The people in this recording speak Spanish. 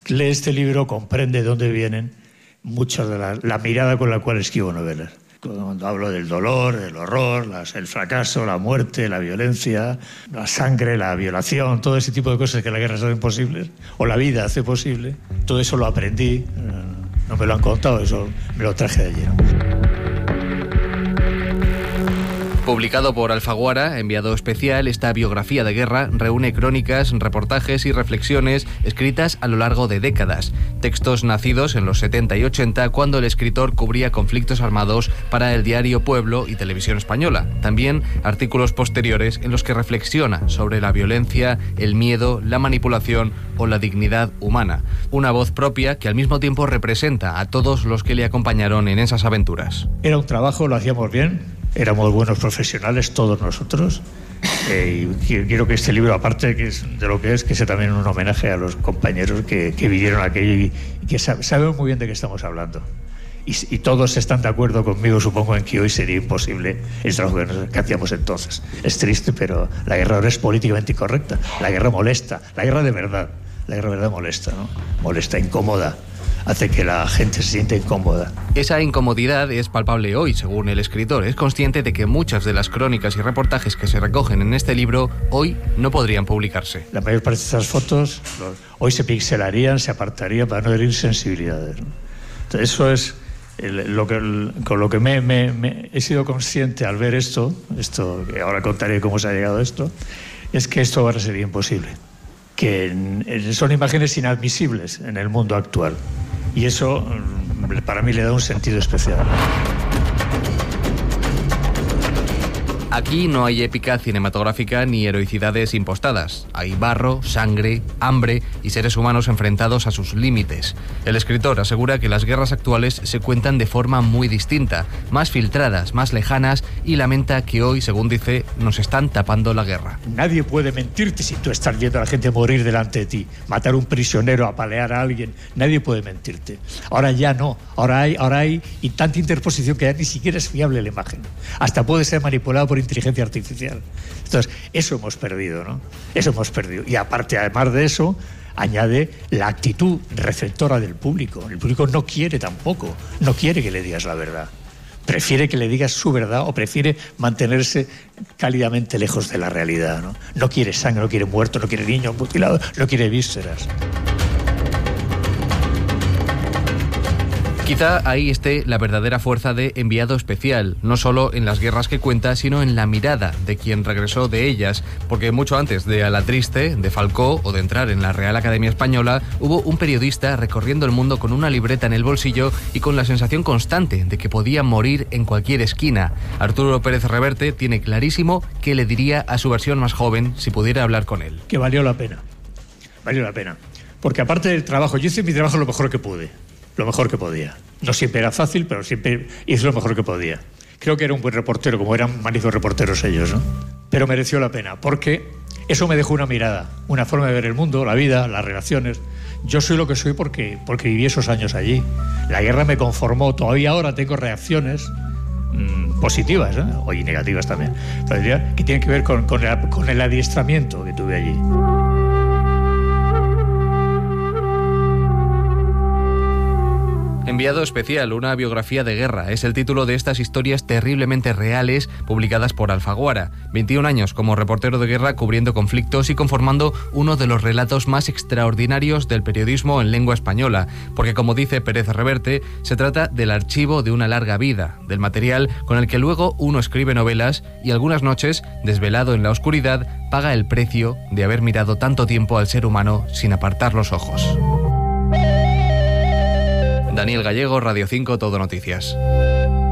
lee este libro comprende de dónde vienen muchas de la mirada con la cual escribo novelas. Cuando hablo del dolor, el horror, el fracaso, la muerte, la violencia, la sangre, la violación, todo ese tipo de cosas que la guerra hace posibles, o la vida hace posible, todo eso lo aprendí, no me lo han contado, eso me lo traje de allí, ¿no? Publicado por Alfaguara, enviado especial, esta biografía de guerra reúne crónicas, reportajes y reflexiones escritas a lo largo de décadas. Textos nacidos en los 70 y 80, cuando el escritor cubría conflictos armados para el diario Pueblo y Televisión Española. También artículos posteriores en los que reflexiona sobre la violencia, el miedo, la manipulación o la dignidad humana. Una voz propia que al mismo tiempo representa a todos los que le acompañaron en esas aventuras. Era un trabajo, lo hacíamos bien. Éramos buenos profesionales, todos nosotros. Y quiero que este libro, aparte de lo que sea también un homenaje a los compañeros que vivieron aquello y que saben muy bien de qué estamos hablando. Y todos están de acuerdo conmigo, supongo, en que hoy sería imposible el trabajo que hacíamos entonces. Es triste, pero la guerra ahora es políticamente incorrecta. La guerra molesta, la guerra de verdad. La guerra de verdad molesta, ¿no? Molesta, incómoda. Hace que la gente se sienta incómoda. Esa incomodidad es palpable hoy, según el escritor. Es consciente de que muchas de las crónicas y reportajes que se recogen en este libro hoy no podrían publicarse. La mayor parte de estas fotos hoy se pixelarían, se apartarían para no herir sensibilidades, ¿no? Entonces, eso es con lo que me he sido consciente al ver esto, que ahora contaré cómo se ha llegado a esto, es que esto ahora sería imposible. Que son imágenes inadmisibles en el mundo actual. Y eso para mí le da un sentido especial. Aquí no hay épica cinematográfica ni heroicidades impostadas. Hay barro, sangre, hambre y seres humanos enfrentados a sus límites. El escritor asegura que las guerras actuales se cuentan de forma muy distinta, más filtradas, más lejanas, y lamenta que hoy, según dice, nos están tapando la guerra. Nadie puede mentirte si tú estás viendo a la gente morir delante de ti, matar a un prisionero, apalear a alguien. Nadie puede mentirte. Ahora ya no. Ahora hay y tanta interposición que ya ni siquiera es fiable la imagen. Hasta puede ser manipulado por inteligencia artificial. Entonces, eso hemos perdido, ¿no? Eso hemos perdido. Y además de eso, añade la actitud receptora del público. El público no quiere tampoco, no quiere que le digas la verdad. Prefiere que le digas su verdad o prefiere mantenerse cálidamente lejos de la realidad, ¿no? No quiere sangre, no quiere muertos, no quiere niños mutilados, no quiere vísceras. Quizá ahí esté la verdadera fuerza de Enviado Especial, no solo en las guerras que cuenta, sino en la mirada de quien regresó de ellas, porque mucho antes de A la Triste, de Falcó o de entrar en la Real Academia Española, hubo un periodista recorriendo el mundo con una libreta en el bolsillo y con la sensación constante de que podía morir en cualquier esquina. Arturo Pérez Reverte tiene clarísimo qué le diría a su versión más joven si pudiera hablar con él. Que valió la pena, porque aparte del trabajo, yo hice mi trabajo lo mejor que pude. Lo mejor que podía. No siempre era fácil, pero siempre hice lo mejor que podía. Creo que era un buen reportero, como eran magníficos reporteros ellos, ¿no? Pero mereció la pena, porque eso me dejó una mirada, una forma de ver el mundo, la vida, las relaciones. Yo soy lo que soy porque viví esos años allí. La guerra me conformó, todavía ahora tengo reacciones positivas, ¿eh? Y negativas también, pero diría que tienen que ver con el adiestramiento que tuve allí. Enviado Especial, una biografía de guerra, es el título de estas historias terriblemente reales publicadas por Alfaguara. 21 años como reportero de guerra cubriendo conflictos y conformando uno de los relatos más extraordinarios del periodismo en lengua española, porque como dice Pérez Reverte, se trata del archivo de una larga vida, del material con el que luego uno escribe novelas y algunas noches, desvelado en la oscuridad, paga el precio de haber mirado tanto tiempo al ser humano sin apartar los ojos. Daniel Gallego, Radio 5, Todo Noticias.